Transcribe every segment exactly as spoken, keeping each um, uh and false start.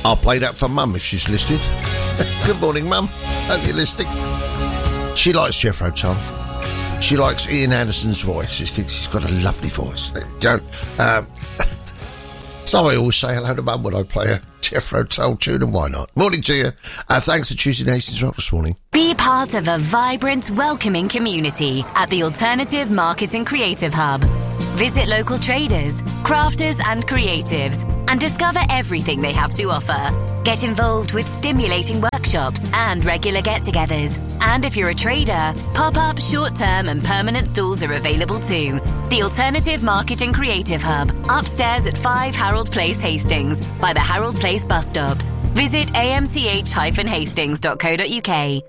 I'll play that for Mum if she's listening. Good morning, Mum. Hope you're listening. She likes Jethro Tull. She likes Ian Anderson's voice. She thinks he's got a lovely voice. There you go. Um, so I always say hello to Mum when I play a Jethro Tull tune, and why not? Morning to you. Uh, thanks for choosing Hastings Rock this morning. Be part of a vibrant, welcoming community at the Alternative Market and Creative Hub. Visit local traders, crafters and creatives and discover everything they have to offer. Get involved with stimulating workshops and regular get-togethers. And if you're a trader, pop-up, short-term and permanent stalls are available too. The Alternative Market and Creative Hub, upstairs at five Harold Place, Hastings, by the Harold Place bus stops. Visit a m c h dash hastings dot co dot u k.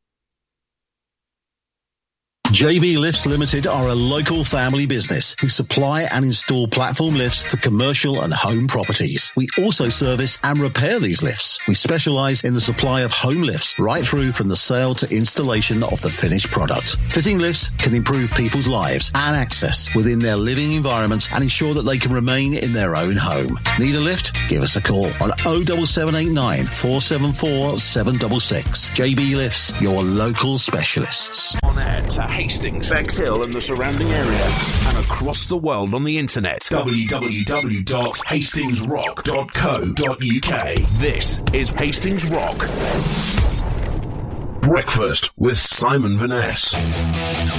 J B Lifts Limited are a local family business who supply and install platform lifts for commercial and home properties. We also service and repair these lifts. We specialise in the supply of home lifts right through from the sale to installation of the finished product. Fitting lifts can improve people's lives and access within their living environments and ensure that they can remain in their own home. Need a lift? Give us a call on oh seven seven eight nine, four seven four, seven six six. J B Lifts, your local specialists. On air to Hastings, Bexhill and the surrounding area, and across the world on the internet. w w w dot hastings rock dot co dot u k. This is Hastings Rock. Breakfast with Simon Van Ness.